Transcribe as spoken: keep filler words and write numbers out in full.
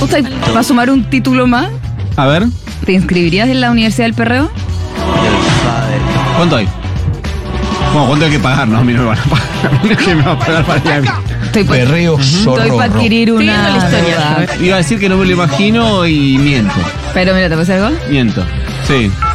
¿Vos estás para sumar un título más? A ver, ¿Te inscribirías en la Universidad del Perreo? ¿cuánto hay? Bueno, ¿cuánto hay que pagar? No, a mí no me van a pagar. A mí no es que me van a pagar para ir a mí. Estoy pa- Perreo zorro. Estoy para adquirir una... Siguiendo la historia. deuda. Iba a decir que no me lo imagino y miento. Pero mira, ¿te pasa algo? Miento. Sí.